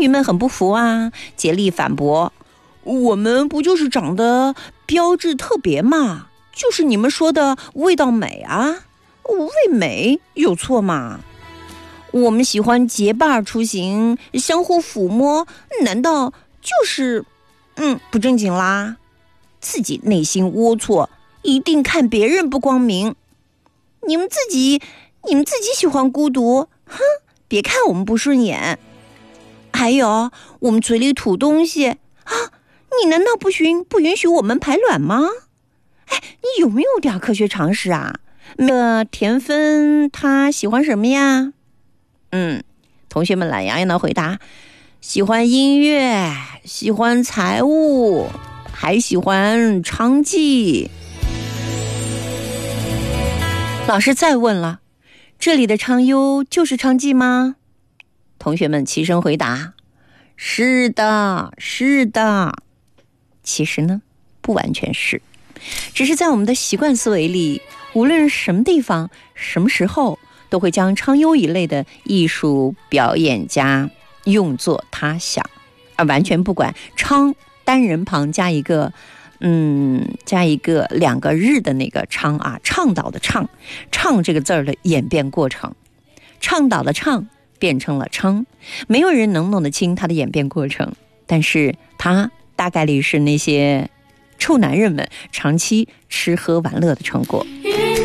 鱼们很不服啊，竭力反驳：我们不就是长得标致特别嘛，就是你们说的味道美啊，味美有错吗？我们喜欢结伴出行，相互抚摸，难道就是不正经啦？自己内心龌龊，一定看别人不光明。你们自己喜欢孤独，哼，别看我们不顺眼。还有，我们嘴里吐东西啊，你难道不允许我们排卵吗？哎，你有没有点科学常识啊？田芬他喜欢什么呀？同学们懒洋洋的回答：喜欢音乐，喜欢财务，还喜欢娼妓。老师再问了，这里的娼优就是娼妓吗？同学们齐声回答：是的，是的。其实呢，不完全是，只是在我们的习惯思维里，无论什么地方、什么时候，都会将娼优一类的艺术表演家用作他想，而完全不管娼单人旁加一个两个日的那个倡啊，倡导的倡，倡这个字儿的演变过程，倡导的倡变成了称，没有人能弄得清它的演变过程，但是它大概率是那些臭男人们长期吃喝玩乐的成果。